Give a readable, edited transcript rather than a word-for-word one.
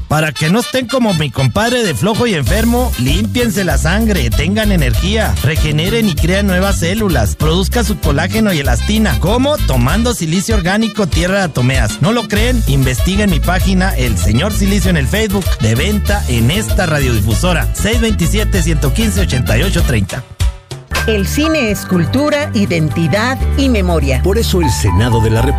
Para que no estén como mi compadre de flojo y enfermo, límpiense la sangre, tengan energía, regeneren y crean nuevas células, produzca su colágeno y elastina. ¿Cómo? Tomando silicio orgánico Tierra de Atomeas. ¿No lo creen? Investiguen mi página El Señor Silicio en el Facebook, de venta en esta radiodifusora. 627-115-8830. El cine es cultura, identidad y memoria. Por eso el Senado de la República